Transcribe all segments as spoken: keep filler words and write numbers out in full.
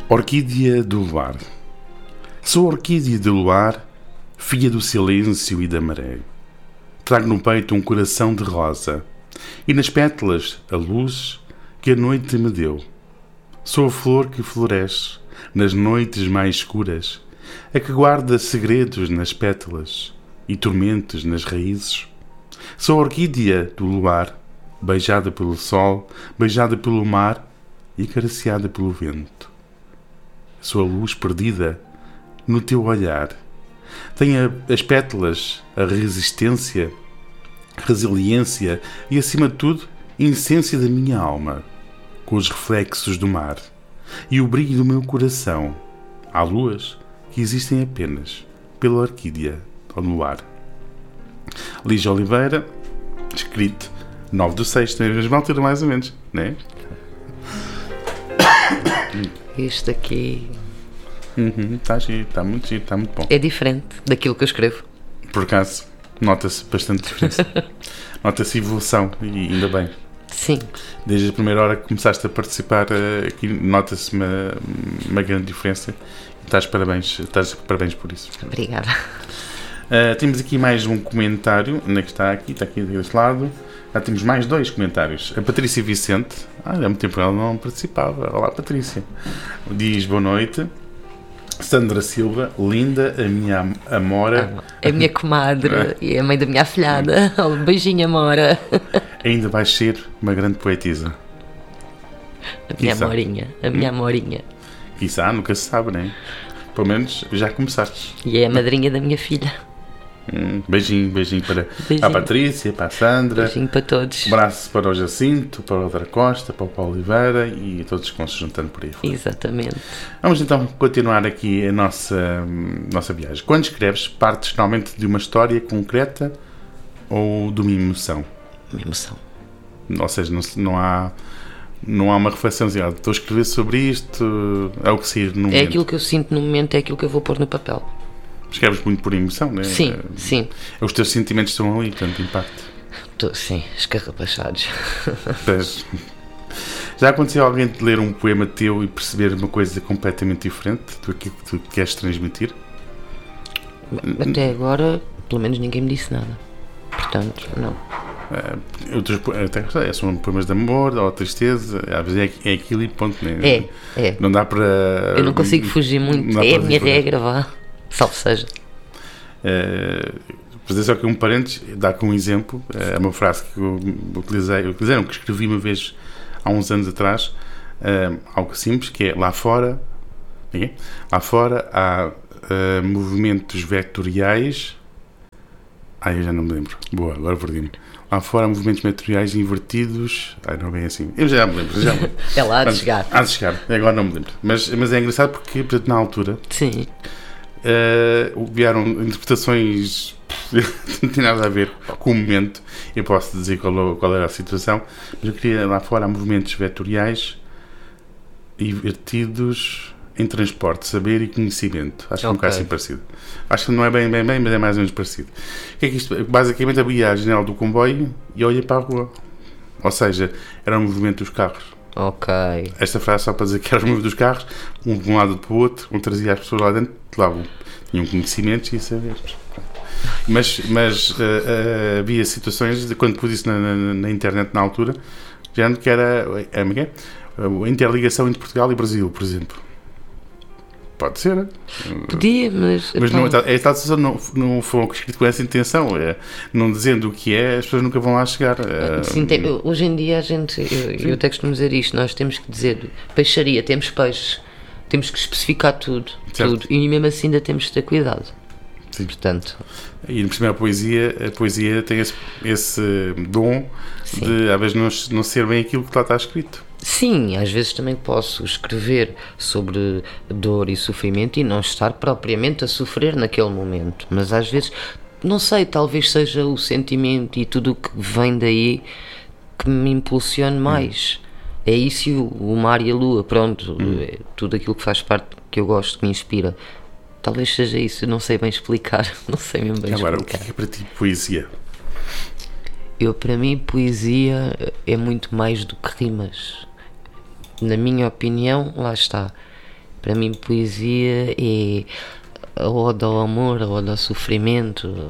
Orquídea do luar. Sou orquídea do luar, filha do silêncio e da maré. Trago no peito um coração de rosa e nas pétalas a luz que a noite me deu. Sou a flor que floresce nas noites mais escuras, a que guarda segredos nas pétalas e tormentos nas raízes. Sou a orquídea do luar, beijada pelo sol, beijada pelo mar e acariciada pelo vento. Sou a luz perdida no teu olhar. Tenho as pétalas, a resistência, resiliência e, acima de tudo, a essência da minha alma, com os reflexos do mar e o brilho do meu coração. Há luas que existem apenas pela orquídea ao luar. Lígia Oliveira, escrito nove do seis, na mesma altura mais ou menos, não é? Este aqui Uhum, está giro, está muito giro, está muito bom. é diferente daquilo que eu escrevo. Por acaso, nota-se bastante diferença. Nota-se evolução, e ainda bem. Sim. Desde a primeira hora que começaste a participar aqui, nota-se uma, uma grande diferença. Estás parabéns, estás parabéns por isso. Obrigada. Uh, temos aqui mais um comentário. Onde é que está aqui? Está aqui deste lado. Já temos mais dois comentários. A Patrícia Vicente. Ah, há muito tempo ela não participava. Olá, Patrícia. Diz boa noite. Sandra Silva, linda, a minha amora. É a minha comadre e a mãe da minha afilhada. Um beijinho, amora. Ainda vais ser uma grande poetisa. A minha Quizá. amorinha. A minha amorinha. Quizá, nunca se sabe, nem? Pelo menos já começaste. E é a madrinha da minha filha. Hum, beijinho, beijinho para Beijinho. a Patrícia, para a Sandra. Beijinho para todos. Um abraço para o Jacinto, para o Alder Costa, para o Paulo Oliveira e todos que vão se juntando por aí fora. Exatamente. Vamos então continuar aqui a nossa, nossa viagem. Quando escreves, partes normalmente de uma história concreta ou de uma emoção? Uma emoção. Ou seja, não, se- não há... Não há uma reflexão assim, ah, estou a escrever sobre isto, é o que sair no momento. É aquilo que eu sinto no momento, é aquilo que eu vou pôr no papel. Escreves muito por emoção, não é? Sim, É, sim. Os teus sentimentos estão ali, portanto, impacto. Tô, sim, escarrapachados. Mas, já aconteceu alguém te ler um poema teu e perceber uma coisa completamente diferente do que tu queres transmitir? Até agora, pelo menos ninguém me disse nada. Portanto, não. Uh, outros, po- até gostei, são poemas de amor ou tristeza, às vezes é, é aquilo e ponto. Né? É, é. Não dá para. Eu não consigo fugir muito. não dá É a para minha divagar. regra, vá. Salve seja. Uh, fazer só aqui um parênteses, dar aqui um exemplo. É uma frase que eu utilizei, eu utilizei, não, que escrevi uma vez há uns anos atrás, uh, algo simples, que é lá fora, okay? Lá fora há uh, movimentos vetoriais. Ai, eu já não me lembro. Boa, agora perdi-me. Lá fora há movimentos vetoriais invertidos. Ai, não é bem assim. Eu já me lembro, já me lembro. É lá de Mas, chegar. Há de chegar, agora não me lembro. Mas, mas é engraçado porque, portanto, na altura, Sim. uh, vieram interpretações que não tem nada a ver com o momento. Eu posso dizer qual, qual era a situação, mas eu queria, lá fora há movimentos vetoriais invertidos em transporte, saber e conhecimento. Acho que é um Ok. bocado assim parecido. Acho que não é bem, bem, bem, mas é mais ou menos parecido. O que é que isto? Basicamente abria a janela do comboio e olhei para a rua. Ou seja, era o movimento dos carros. Ok. Esta frase só para dizer que era o movimento dos carros, um de um lado para o outro, um trazia as pessoas lá dentro, lá tinham conhecimentos e saberes. Mas, mas uh, uh, havia situações, de, quando pus isso na, na, na internet na altura, já que era é, é, a interligação entre Portugal e Brasil, por exemplo. Pode ser. Podia, mas. Mas epá, não, é tal situação não, não foi escrito com essa intenção. É, não dizendo o que é, as pessoas nunca vão lá chegar. É, sim, tem- hoje em dia a gente, eu, eu até costumo dizer isto, nós temos que dizer peixaria, temos peixes, temos que especificar tudo, Certo. tudo, e mesmo assim ainda temos que ter cuidado. Sim. Portanto, E por cima a poesia, a poesia tem esse, esse dom Sim. de às vezes não, não ser bem aquilo que lá está escrito. sim, às vezes também posso escrever sobre dor e sofrimento e não estar propriamente a sofrer naquele momento, mas às vezes, não sei, talvez seja o sentimento e tudo o que vem daí que me impulsione mais. É isso e o, o mar e a lua, pronto, é tudo aquilo que faz parte que eu gosto, que me inspira. Talvez seja isso, eu não sei bem explicar, não sei mesmo bem Agora, o que explicar. é para ti poesia? Eu, para mim, poesia é muito mais do que rimas. Na minha opinião, lá está. Para mim, poesia é a ode ao amor, a ode ao sofrimento.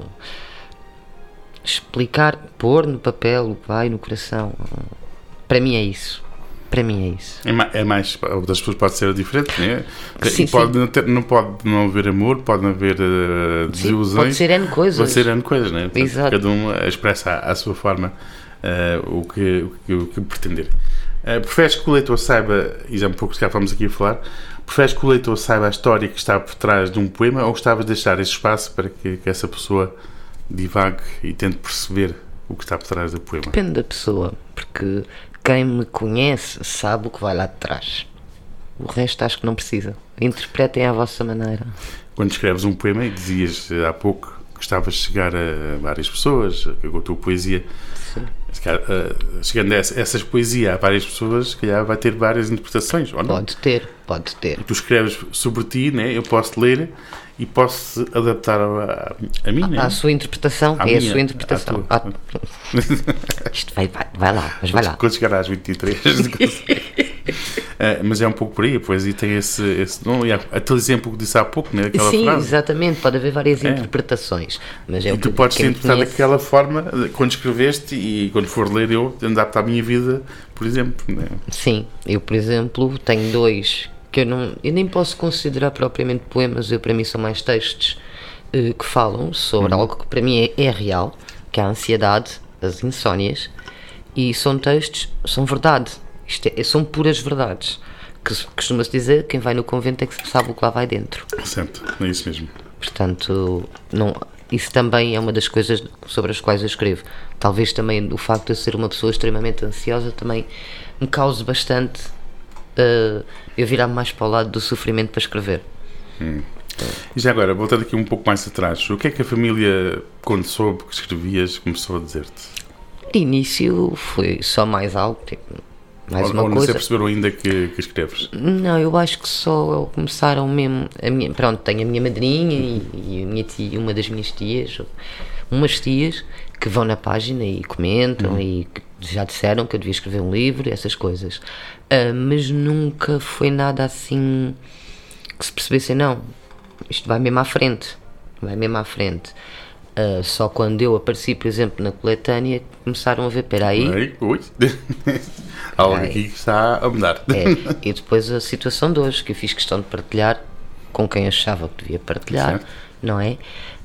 Explicar, pôr no papel o que vai no coração. Para mim é isso. Para mim é isso. É mais, é mais das pessoas pode ser diferente, né? Sim, pode sim. Não, ter, não pode não haver amor, pode não haver uh, desilusões. Sim, pode ser N coisas. Pode ser N coisas, né? Portanto, Exato. cada um expressa à, à sua forma uh, o, que, o, que, o que pretender. Uh, preferes que o leitor saiba, e já um pouco se cá vamos aqui a falar, preferes que o leitor saiba a história que está por trás de um poema ou gostavas de deixar esse espaço para que, que essa pessoa divague e tente perceber o que está por trás do poema? Depende da pessoa, porque quem me conhece sabe o que vai lá de trás. O resto acho que não precisa. Interpretem à vossa maneira. Quando escreves um poema, e dizias há pouco que gostavas de chegar a várias pessoas com a tua poesia, se calhar, uh, chegando a essa, essas poesias a várias pessoas, se calhar vai ter várias interpretações, ou não? Pode ter, pode ter. Tu escreves sobre ti, né? Eu posso ler e posso adaptar a, a mim, né? À sua interpretação, À é a minha, sua interpretação. à tua. Ah, isto vai, vai, vai lá, mas vai lá. Quando chegar às vinte e três. Uh, mas é um pouco por aí, a poesia tem esse, esse nome. Aquele exemplo que disse há pouco, né? Aquela Sim, frase. Exatamente, pode haver várias É. interpretações. Mas é E o tu que podes quem ter interpretado conhece- daquela forma quando escreveste e quando for ler eu adapto à minha vida, por exemplo. Né? Sim, eu, por exemplo, tenho dois que eu, não, eu nem posso considerar propriamente poemas, eu, para mim são mais textos eh, que falam sobre Uhum. algo que para mim é, é real, que é a ansiedade, as insónias, e são textos, são verdade, isto é, são puras verdades, que se- costuma-se dizer, quem vai no convento é que sabe o que lá vai dentro. Certo, é isso mesmo. Portanto, não, isso também é uma das coisas sobre as quais eu escrevo. Talvez também o facto de eu ser uma pessoa extremamente ansiosa também me cause bastante uh, eu virar-me mais para o lado do sofrimento para escrever. E já agora, voltando aqui um pouco mais atrás, o que é que a família, quando soube que escrevias, começou a dizer-te? De início foi só mais algo, tipo, mais ou uma ou não se coisa. perceberam ainda que, que escreves? Não, eu acho que só começaram mesmo. A minha, pronto, tenho a minha madrinha e, e a minha tia, uma das minhas tias, umas tias que vão na página e comentam Uhum. e que já disseram que eu devia escrever um livro, essas coisas. Ah, mas nunca foi nada assim que se percebessem, não, isto vai mesmo à frente, vai mesmo à frente. Ah, só quando eu apareci, por exemplo, na coletânea, começaram a ver, peraí, Ei, ui. Algo Ai. aqui que está a mudar. é, e depois a situação de hoje, que eu fiz questão de partilhar com quem achava que devia partilhar, Certo. não é?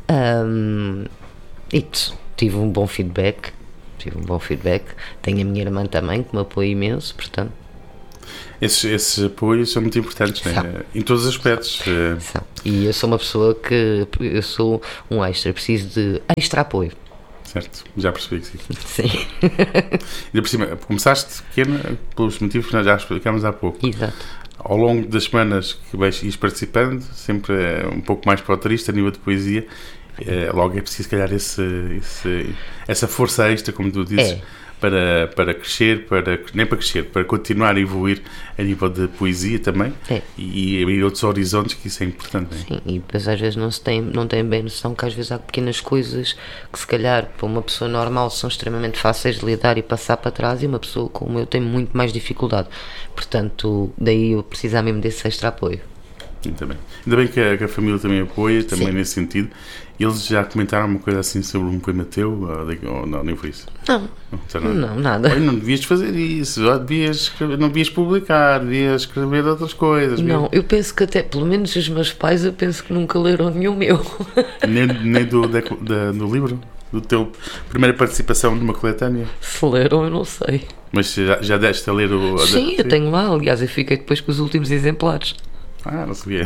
Ahm, e t- tive um bom feedback, tive um bom feedback. Tenho a minha irmã também, que me apoia imenso, portanto, Esses, esses apoios são muito importantes, né? São. Em todos os aspectos. eh, são. E eu sou uma pessoa que, eu sou um extra, preciso de extra apoio. Certo, já percebi que sim. Sim, Ainda por cima, começaste pequena pelos motivos que nós já explicámos há pouco. exato. Ao longo das semanas que vais ires participando, sempre é um pouco mais para o triste a nível de poesia, é, logo é preciso, se calhar, esse, esse, essa força extra, como tu dizes, É. para, para crescer, para, nem para crescer, para continuar a evoluir a nível de poesia também É. e, e abrir outros horizontes, que isso é importante. Não é? Sim, e depois às vezes não se tem, não tem bem noção que às vezes há pequenas coisas que se calhar para uma pessoa normal são extremamente fáceis de lidar e passar para trás, e uma pessoa como eu tem muito mais dificuldade. Portanto, daí eu precisar mesmo desse extra apoio. Ainda bem. Ainda bem que a, que a família também apoia, também Sim. nesse sentido. Eles já comentaram uma coisa assim sobre um poema teu? Ou, de- ou não, nem foi isso? Não, Não, já não. não, nada. Olha, não devias fazer isso, ó, devias escrever- não devias publicar, devias escrever outras coisas. Não, eu penso que até, pelo menos os meus pais, eu penso que nunca leram nenhum meu. Nem, nem do, da, da- do livro, do teu primeira participação numa coletânea. Se leram, eu não sei. Mas já, já deste a ler o. a- Sim, eu tenho lá, aliás, eu fiquei depois com os últimos exemplares. Ah, não sabia.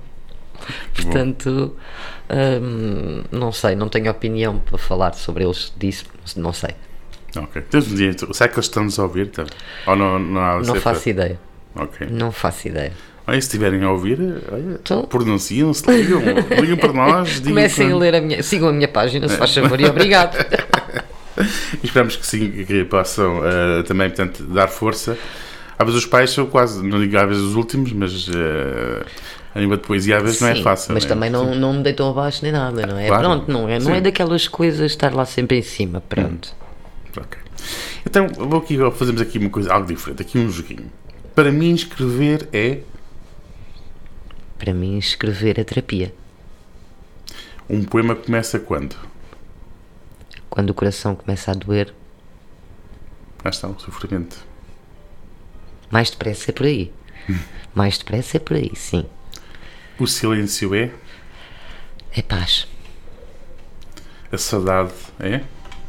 Portanto, hum, não sei, não tenho opinião para falar sobre eles disso, não sei. Ok. Tens um dia, será que eles estão-nos a ouvir? Então? Ou não, não há Não faço ideia, Ok. não faço ideia. Olha, se estiverem a ouvir, olha, Então- pronunciam-se, ligam, ligam para nós. digam Comecem para- a ler a minha, sigam a minha página, se faz favor, e obrigado. Esperamos que sim, que possam eh, também, portanto, dar força. Às vezes os pais são quase, não digo às vezes os últimos, mas eh, a nível de poesia às vezes não é Sim, fácil. mas né? também não, não me deitam abaixo nem nada, não é? Claro. Pronto, não é, não é Sim. daquelas coisas de estar lá sempre em cima, pronto. Ok. Então, vou aqui, fazemos aqui uma coisa, algo diferente, aqui um joguinho. Para mim, escrever é... Para mim, escrever é terapia. Um poema começa quando? Quando o coração começa a doer, Lá está o sofrimento. mais depressa é por aí. Mais depressa é por aí, sim. O silêncio é? É paz. A saudade é?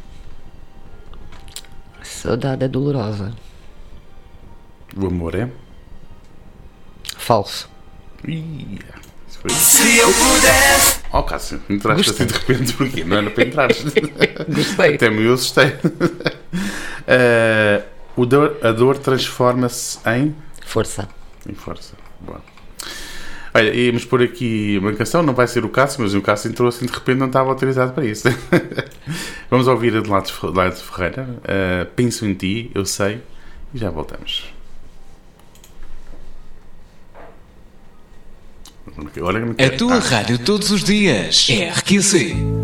A saudade é dolorosa. O amor é? Falso. Ih, isso foi... Se eu pudesse... Oh, Cássio, entraste Gostei. assim de repente, porquê? Não era para entrar. Gostei. Até me assustei. Uh, o dor, a dor transforma-se em... Força. Em força. Boa. Olha, íamos pôr aqui uma canção, não vai ser o Cássio, mas o Cássio entrou assim de repente, não estava autorizado para isso. Vamos ouvir a de Lados Ferreira. Uh, Penso em ti, eu sei, e já voltamos. Agora, A tua rádio todos os dias. R Q C.